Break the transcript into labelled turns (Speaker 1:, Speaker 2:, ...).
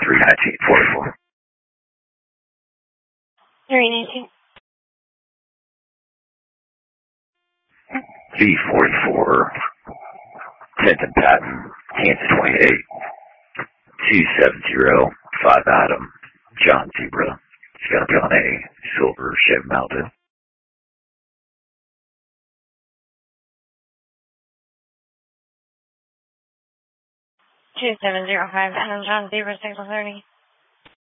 Speaker 1: 31944.
Speaker 2: 319.
Speaker 1: V44, 10th and Patton, Kansas 28, 2705 Adam, John Zebra. It's going to be on a silver Chevy Malibu.
Speaker 2: 2705 Adam, John Zebra, 630.